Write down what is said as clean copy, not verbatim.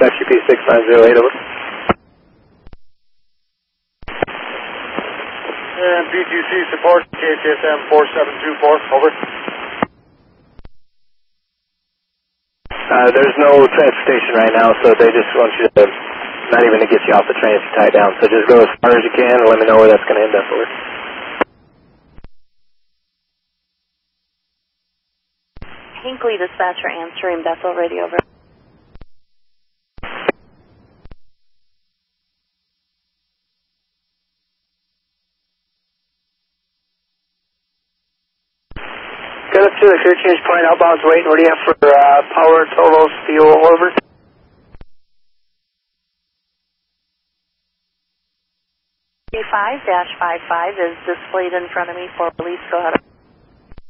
XUP6908, over. And PTC support, KTSM 4724, over. There's no transportation right now, so they just want you to, not even to get you off the train if you tie down. So just go as far as you can and let me know where that's going to end up, over. Hinckley dispatcher answering Bethel radio, over. Get up to the clear change point, outbound's waiting. What do you have for power, totals, fuel, over? A5-55 is displayed in front of me for release. Go ahead.